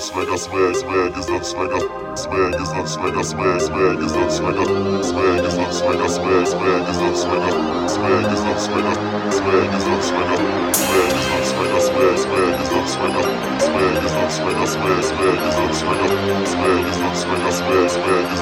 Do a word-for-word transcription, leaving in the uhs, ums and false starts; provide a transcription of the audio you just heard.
swagger, swag, swag is not swagger, swag is not swagger, swag, swag is not swagger, swag is not swagger, swag, swag is not swagger, swag is not swagger, swag is not swagger, swag is not swagger, swag, swag is not swagger, swag is not swagger, swag, swag is not swagger, swag is not swagger, swag, swag is